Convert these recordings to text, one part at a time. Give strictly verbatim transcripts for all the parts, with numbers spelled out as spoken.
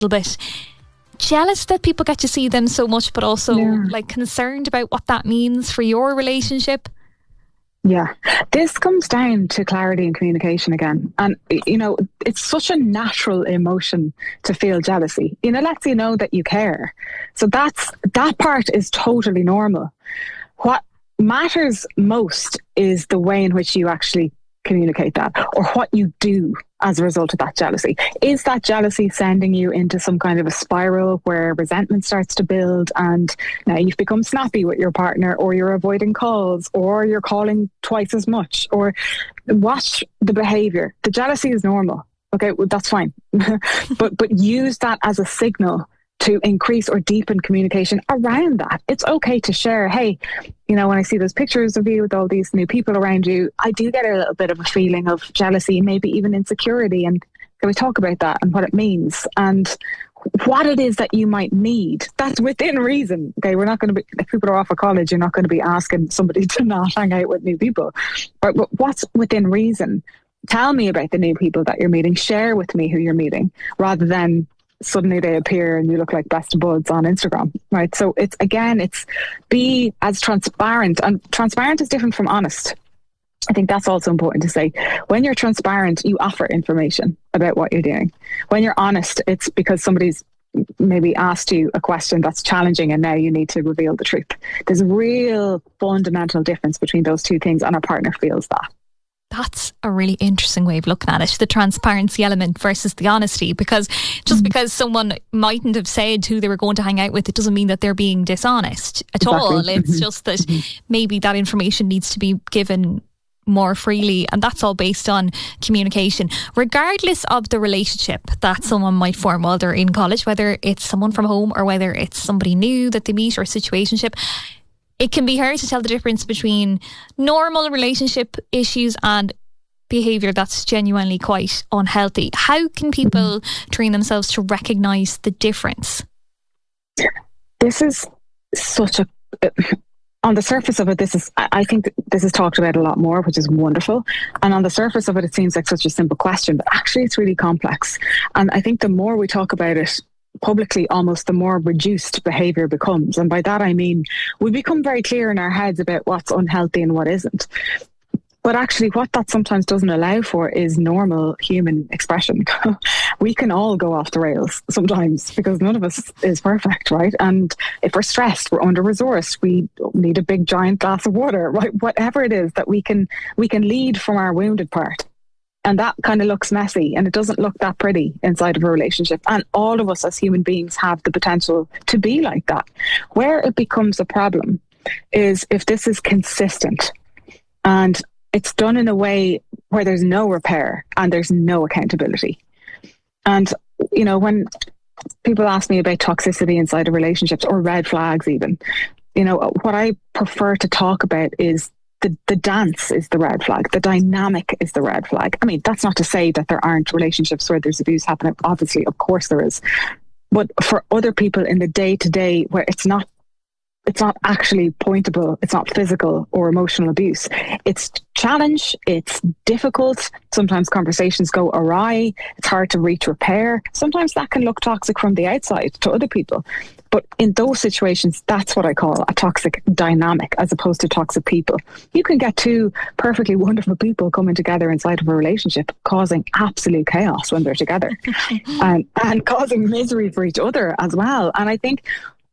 little bit jealous that people get to see them so much, but also yeah. like concerned about what that means for your relationship? Yeah, this comes down to clarity and communication again. And, you know, it's such a natural emotion to feel jealousy. You know, it lets you know that you care. So that's, that part is totally normal. What matters most is the way in which you actually communicate that, or what you do as a result of that jealousy. Is that jealousy sending you into some kind of a spiral where resentment starts to build and now you've become snappy with your partner, or you're avoiding calls, or you're calling twice as much? Or watch the behavior. The jealousy is normal. Okay, well, that's fine. but but use that as a signal to increase or deepen communication around that. It's okay to share, hey, you know, when I see those pictures of you with all these new people around you, I do get a little bit of a feeling of jealousy, maybe even insecurity. And can we talk about that and what it means and what it is that you might need? That's within reason. Okay, we're not going to be, if people are off of college, you're not going to be asking somebody to not hang out with new people. But, but what's within reason? Tell me about the new people that you're meeting. Share with me who you're meeting, rather than suddenly they appear and you look like best of buds on Instagram, right? So it's, again, it's be as transparent, and transparent is different from honest. I think that's also important to say. When you're transparent, you offer information about what you're doing. When you're honest, it's because somebody's maybe asked you a question that's challenging and now you need to reveal the truth. There's a real fundamental difference between those two things, and our partner feels that. That's a really interesting way of looking at it, the transparency element versus the honesty, because just because someone mightn't have said who they were going to hang out with, it doesn't mean that they're being dishonest at Exactly. all. It's just that maybe that information needs to be given more freely, and that's all based on communication, regardless of the relationship that someone might form while they're in college, whether it's someone from home or whether it's somebody new that they meet or a situationship. It can be hard to tell the difference between normal relationship issues and behaviour that's genuinely quite unhealthy. How can people train themselves to recognise the difference? This is such a... On the surface of it, this is, I think this is talked about a lot more, which is wonderful. And on the surface of it, it seems like such a simple question, but actually it's really complex. And I think the more we talk about it publicly, almost the more reduced behaviour becomes. And by that I mean we become very clear in our heads about what's unhealthy and what isn't. But actually what that sometimes doesn't allow for is normal human expression. We can all go off the rails sometimes because none of us is perfect, right? And if we're stressed, we're under-resourced, we need a big giant glass of water, right? Whatever it is that we can we can lead from our wounded part. And that kind of looks messy and it doesn't look that pretty inside of a relationship. And all of us as human beings have the potential to be like that. Where it becomes a problem is if this is consistent and it's done in a way where there's no repair and there's no accountability. And, you know, when people ask me about toxicity inside of relationships or red flags even, you know, what I prefer to talk about is The, the dance is the red flag. The dynamic is the red flag. I mean, that's not to say that there aren't relationships where there's abuse happening. Obviously, of course there is. But for other people in the day-to-day where it's not it's not actually pointable, it's not physical or emotional abuse. It's challenge, it's difficult. Sometimes conversations go awry. It's hard to reach repair. Sometimes that can look toxic from the outside to other people. But in those situations, that's what I call a toxic dynamic as opposed to toxic people. You can get two perfectly wonderful people coming together inside of a relationship, causing absolute chaos when they're together and, and causing misery for each other as well. And I think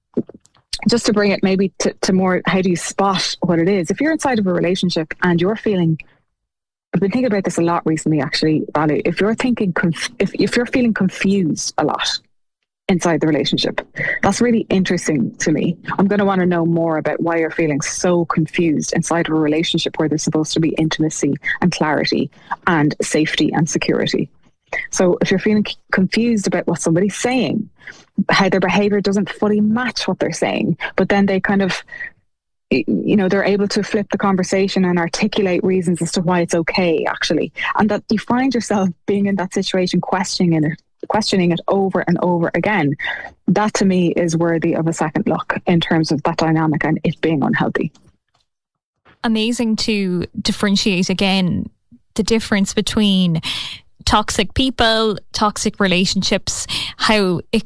just to bring it maybe to, to more, how do you spot what it is? If you're inside of a relationship and you're feeling, I've been thinking about this a lot recently, actually, Valerie, if you're thinking, conf- if, if you're feeling confused a lot inside the relationship, that's really interesting to me. I'm going to want to know more about why you're feeling so confused inside of a relationship where there's supposed to be intimacy and clarity and safety and security. So if you're feeling confused about what somebody's saying, how their behavior doesn't fully match what they're saying, but then they kind of, you know, they're able to flip the conversation and articulate reasons as to why it's okay, actually. And that you find yourself being in that situation, questioning it, questioning it over and over again. That to me is worthy of a second look in terms of that dynamic and it being unhealthy. Amazing to differentiate again the difference between toxic people, toxic relationships, how it